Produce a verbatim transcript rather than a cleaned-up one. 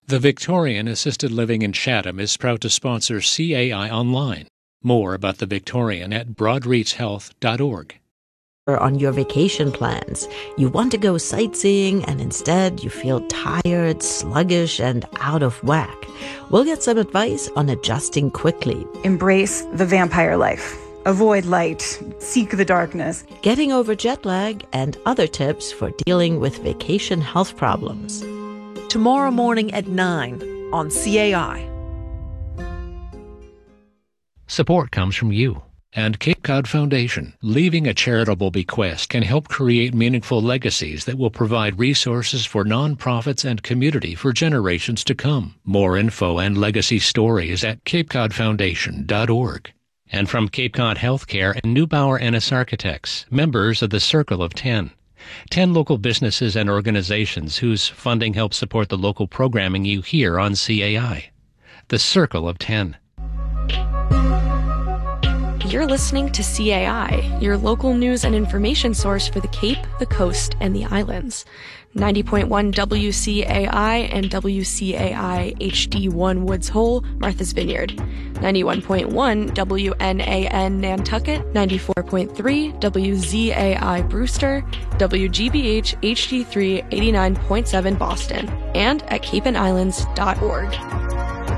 The Victorian Assisted Living in Chatham is proud to sponsor C A I Online. More about the Victorian at broadreach health dot org. On your vacation plans, you want to go sightseeing and instead you feel tired, sluggish, and out of whack. We'll get some advice on adjusting quickly. Embrace the vampire life. Avoid light. Seek the darkness. Getting over jet lag and other tips for dealing with vacation health problems. Tomorrow morning at nine on C A I. Support comes from you and Cape Cod Foundation. Leaving a charitable bequest can help create meaningful legacies that will provide resources for nonprofits and community for generations to come. More info and legacy stories at cape cod foundation dot org. And from Cape Cod Healthcare and Neubauer Ennis Architects, members of the Circle of Ten. Ten local businesses and organizations whose funding helps support the local programming you hear on C A I. The Circle of Ten. You're listening to C A I, your local news and information source for the Cape, the Coast, and the Islands. ninety point one W C A I and W C A I H D one Woods Hole, Martha's Vineyard. ninety-one point one W N A N Nantucket, ninety-four point three W Z A I Brewster, W G B H H D three eighty-nine point seven Boston, and at cape and islands dot org.